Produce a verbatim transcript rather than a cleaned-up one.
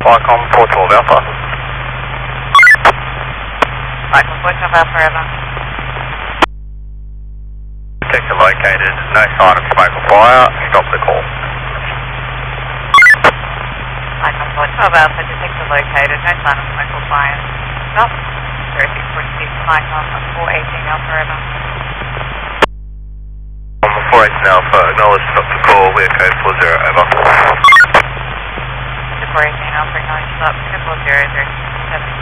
Icon four twelve Alpha. Icon four twelve Alpha, over. Detector located, no sign of smoke or fire, stop the call. Icon four twelve Alpha, detector located, no sign of smoke or fire. Stop. zero six four six, Icon four eighteen Alpha, over. On four eighteen Alpha, acknowledge stop the call, we are code four zero, over. four eighteen Alpha, acknowledge stop, code four zero zero seven.